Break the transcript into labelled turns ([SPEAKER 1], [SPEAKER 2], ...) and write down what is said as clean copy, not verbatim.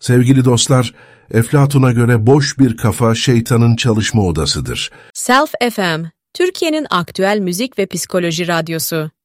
[SPEAKER 1] Sevgili dostlar, Eflatun'a göre boş bir kafa şeytanın çalışma odasıdır.
[SPEAKER 2] Self FM, Türkiye'nin aktüel müzik ve psikoloji radyosu.